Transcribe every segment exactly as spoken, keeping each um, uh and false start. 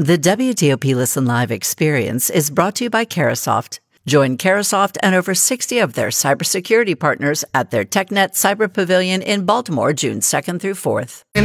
The W T O P Listen Live experience is brought to you by Carahsoft. Join Carahsoft and over sixty of their cybersecurity partners at their TechNet Cyber Pavilion in Baltimore, June second through fourth. You're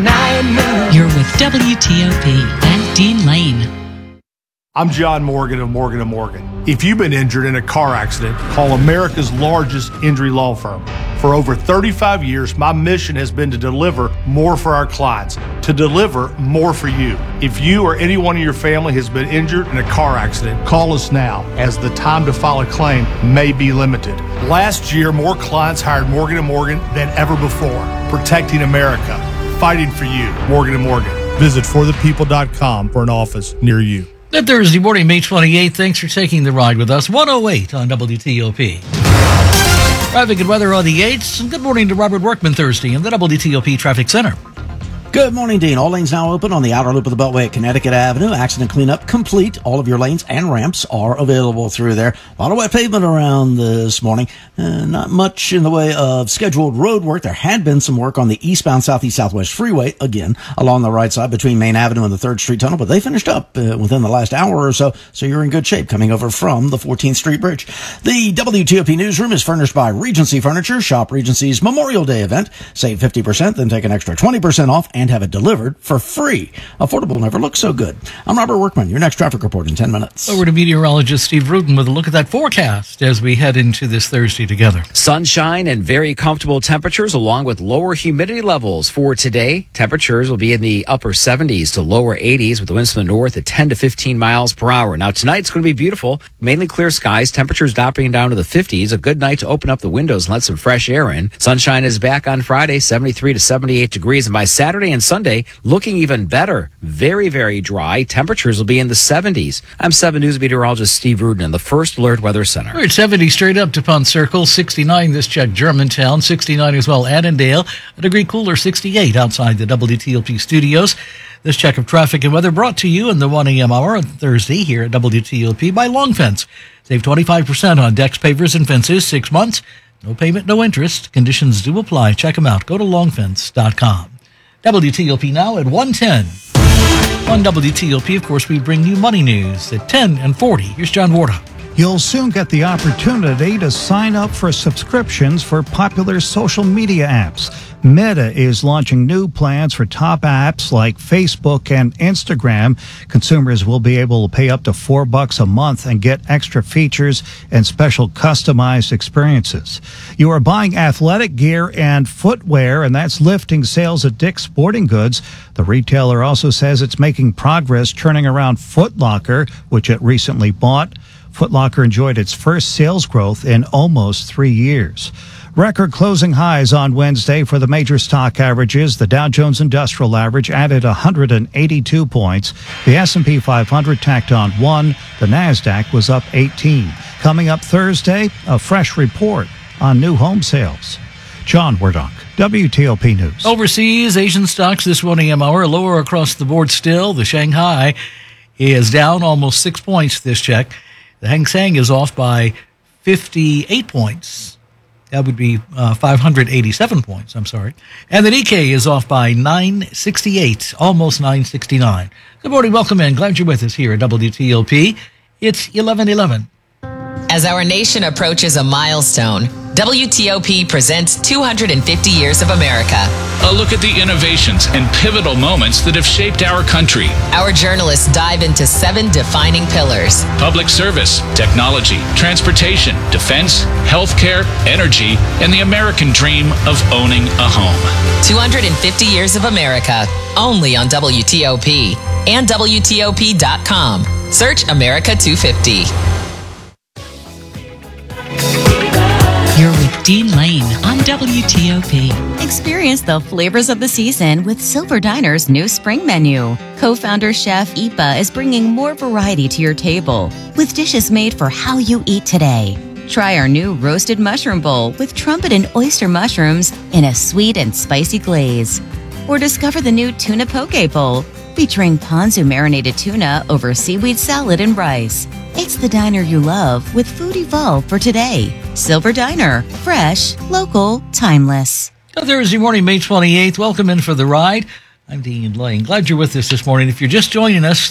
with W T O P and Dean Lane. I'm John Morgan of Morgan and Morgan. If you've been injured in a car accident, call America's largest injury law firm. For over thirty-five years, my mission has been to deliver more for our clients, to deliver more for you. If you or anyone in your family has been injured in a car accident, call us now, as the time to file a claim may be limited. Last year, more clients hired Morgan and Morgan than ever before, protecting America, fighting for you. Morgan and Morgan. Visit for the people dot com for an office near you. Good Thursday morning, May twenty-eighth. Thanks for taking the ride with us. one oh eight on W T O P. Traffic and weather on the eights. And good morning to Robert Workman Thursday in the W T O P Traffic Center. Good morning, Dean. All lanes now open on the outer loop of the Beltway at Connecticut Avenue. Accident cleanup complete. All of your lanes and ramps are available through there. A lot of wet pavement around this morning. Uh, not much in the way of scheduled road work. There had been some work on the eastbound Southeast Southwest Freeway, again, along the right side between Main Avenue and the third Street Tunnel, but they finished up uh, within the last hour or so, so you're in good shape coming over from the fourteenth Street Bridge. The W T O P newsroom is furnished by Regency Furniture. Shop Regency's Memorial Day event. Save fifty percent, then take an extra twenty percent off and have it delivered for free. Affordable never looks so good. I'm Robert Workman. Your next traffic report in ten minutes. Over to meteorologist Steve Rudin with a look at that forecast as we head into this Thursday together. Sunshine and very comfortable temperatures along with lower humidity levels for today. Temperatures will be in the upper seventies to lower eighties with the winds from the north at ten to fifteen miles per hour. Now tonight it's going to be beautiful. Mainly clear skies. Temperatures dropping down to the fifties. A good night to open up the windows and let some fresh air in. Sunshine is back on Friday, seventy-three to seventy-eight degrees. And by Saturday and Sunday, looking even better. Very, very dry. Temperatures will be in the seventies. I'm seven News meteorologist Steve Rudin in the First Alert Weather Center. We're at seventy straight up to Pond Circle, sixty-nine this check Germantown, sixty-nine as well Annandale, a degree cooler sixty-eight outside the W T O P studios. This check of traffic and weather brought to you in the one a.m. hour on Thursday here at W T O P by Long Fence. Save twenty-five percent on decks, pavers, and fences, six months. No payment, no interest. Conditions do apply. Check them out. Go to long fence dot com. W T O P now at one ten. On W T O P, of course, we bring you money news at ten and forty. Here's John Warda. You'll soon get the opportunity to sign up for subscriptions for popular social media apps. Meta is launching new plans for top apps like Facebook and Instagram. Consumers will be able to pay up to four bucks a month and get extra features and special customized experiences. You are buying athletic gear and footwear, and that's lifting sales at Dick's Sporting Goods. The retailer also says it's making progress turning around Foot Locker, which it recently bought. Foot Locker enjoyed its first sales growth in almost three years. Record closing highs on Wednesday for the major stock averages. The Dow Jones Industrial Average added one hundred eighty-two points. The S and P five hundred tacked on one. The NASDAQ was up eighteen. Coming up Thursday, a fresh report on new home sales. John Wardock, W T O P News. Overseas, Asian stocks this one a.m. hour lower across the board still. The Shanghai is down almost six points this check. The Hang Seng is off by fifty-eight points. That would be uh, five hundred eighty-seven points, I'm sorry. And the Nikkei is off by nine sixty-eight, almost nine sixty-nine. Good morning, welcome in. Glad you're with us here at W T O P. It's eleven eleven. As our nation approaches a milestone, W T O P presents two hundred fifty years of America. A look at the innovations and pivotal moments that have shaped our country. Our journalists dive into seven defining pillars: public service, technology, transportation, defense, healthcare, energy, and the American dream of owning a home. two hundred fifty years of America, only on W T O P and W T O P dot com. Search America two fifty. You're with Dean Lane on W T O P. Experience the flavors of the season with Silver Diner's new spring menu. Co-founder chef Ipa is bringing more variety to your table with dishes made for how you eat today. Try our new roasted mushroom bowl with trumpet and oyster mushrooms in a sweet and spicy glaze. Or discover the new tuna poke bowl featuring ponzu marinated tuna over seaweed salad and rice. It's the diner you love with food evolved for today. Silver Diner. Fresh, local, timeless. Thursday morning, May twenty-eighth. Welcome in for the ride. I'm Dean Lane. Glad you're with us this morning. If you're just joining us,